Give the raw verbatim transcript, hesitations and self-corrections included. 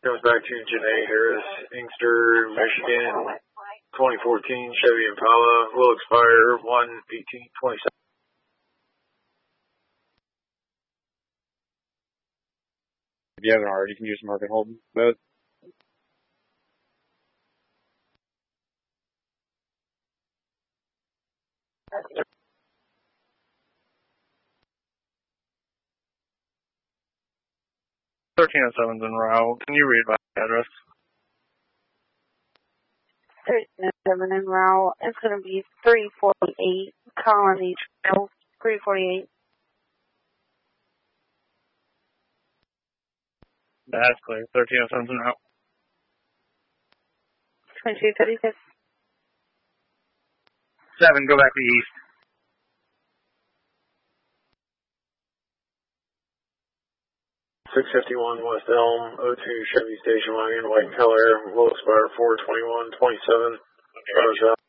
Comes back to Janae Harris, Inkster, Michigan, twenty fourteen Chevy Impala, will expire one eighteen twenty-seven. If you haven't already, you can use mark and hold both. thirteen oh seven's en route. Can you read my address? thirteen oh seven en route. It's going to be three forty-eight Colony Trail, three forty-eight. That's clear. thirteen oh seven's en route. twenty-two thirty-six. seven, go back to east. six fifty-one West Elm, oh two Chevy Station Wagon, white color, will expire four twenty-one twenty-seven. Okay.